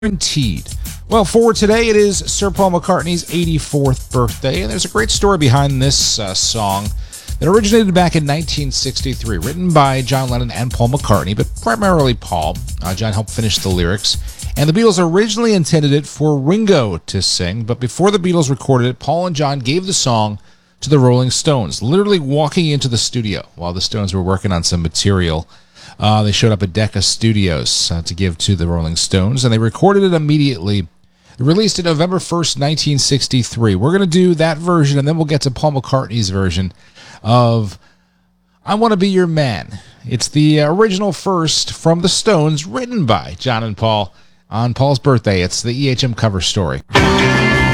Guaranteed. Well, for today, it is Sir Paul McCartney's 84th birthday, and there's a great story behind this song that originated back in 1963, written by John Lennon and Paul McCartney, but primarily Paul. John helped finish the lyrics, and the Beatles originally intended it for Ringo to sing, but before the Beatles recorded it, Paul and John gave the song to the Rolling Stones, literally walking into the studio while the Stones were working on some material. They showed up at Decca Studios to give to the Rolling Stones, and they recorded it immediately. They released it November 1st, 1963. We're going to do that version, and then we'll get to Paul McCartney's version of I Want to Be Your Man. It's the original first from the Stones, written by John and Paul on Paul's birthday. It's the EHM cover story.